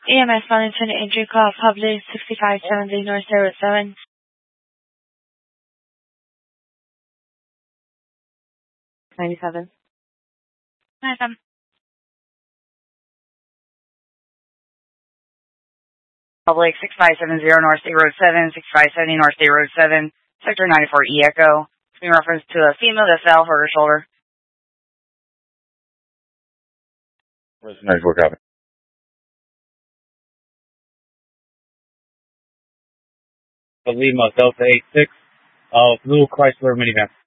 EMS Wellington, injury call, Public 6570 North 07. 97. 97. Public 6570 North State Road 7, 6570 North State Road 7, Sector 94 E-Echo. In reference to a female that fell for her shoulder. Where's 94 copy? Lima Delta 86, Blue Chrysler minivan.